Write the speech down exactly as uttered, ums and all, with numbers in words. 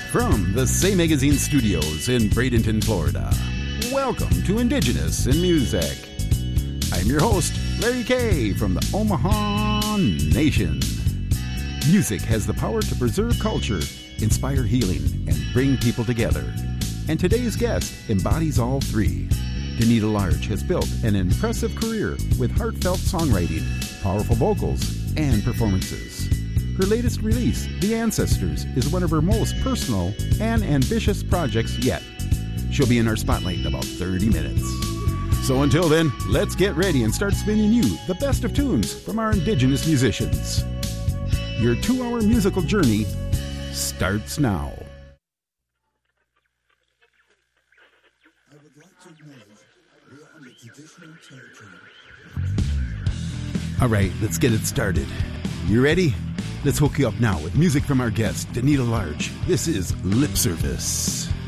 From the Say Magazine studios in Bradenton, Florida, welcome to Indigenous in Music. I'm your host, Larry Kay from the Omaha Nation. Music has the power to preserve culture, inspire healing, and bring people together. And today's guest embodies all three. Danita Large has built an impressive career with heartfelt songwriting, powerful vocals, and performances. Her latest release, The Ancestors, is one of her most personal and ambitious projects yet. She'll be in our spotlight in about thirty minutes. So until then, let's get ready and start spinning you the best of tunes from our Indigenous musicians. Your two-hour musical journey starts now. I would like to acknowledge we are on the traditional territory. All right, let's get it started. You ready? Let's hook you up now with music from our guest, Danita Large. This is Lip Service.